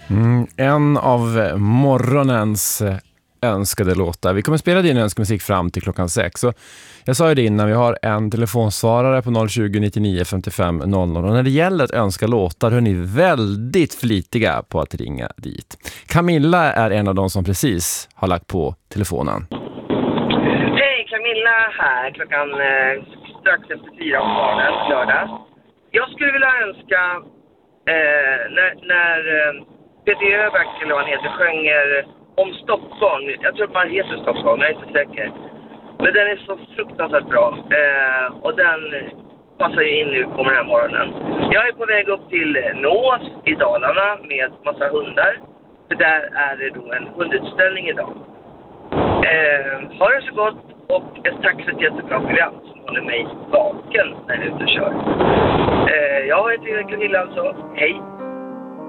En av morgonens önskade låtar. Vi kommer spela din önskemusik fram till klockan 6. Så jag sa ju det innan, vi har en telefonsvarare på 020 99 55 00. Och när det gäller att önska låtar är ni väldigt flitiga på att ringa dit. Camilla är en av de som precis har lagt på telefonen. Hej, Camilla här. Klockan strax efter 4 på morgonen, lördag. Jag skulle vilja önska när Peter Jöback, eller vad han heter, sjönger om Stockholm. Jag tror att man heter Stockholm, jag är inte säker. Men den är så fruktansvärt bra. Och den passar ju in nu på den här morgonen. Jag är på väg upp till Nås i Dalarna med massa hundar. För där är det då en hundutställning idag. Ha det så gott och tack för ett jättebra program som håller mig vaken när jag är ute och kör. Jag heter Camilla alltså. Hej!